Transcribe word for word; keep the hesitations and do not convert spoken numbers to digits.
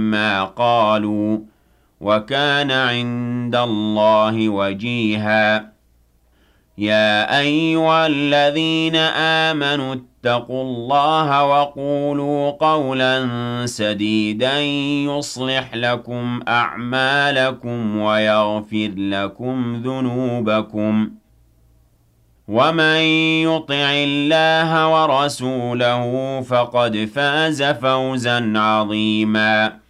عما قالوا وكان عند الله وجيها يا أيها الذين آمنوا اتقوا الله وقولوا قولا سديدا يصلح لكم أعمالكم ويغفر لكم ذنوبكم ومن يطع الله ورسوله فقد فاز فوزا عظيما